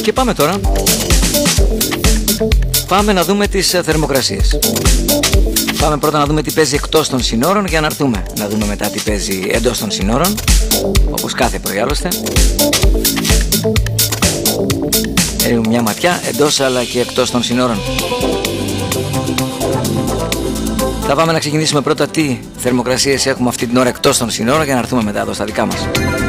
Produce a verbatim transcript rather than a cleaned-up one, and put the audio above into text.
Και πάμε τώρα. Πάμε να δούμε τις θερμοκρασίες. Πάμε πρώτα να δούμε τι παίζει εκτός των συνόρων για να έρθουμε να δούμε μετά τι παίζει εντός των συνόρων, όπως κάθε πρωί άλλωστε. Ρίχνουμε μια ματιά εντός αλλά και εκτός των συνόρων. Θα πάμε να ξεκινήσουμε πρώτα τι θερμοκρασίες έχουμε αυτή την ώρα εκτός των συνόρων για να έρθουμε μετά εδώ στα δικά μας.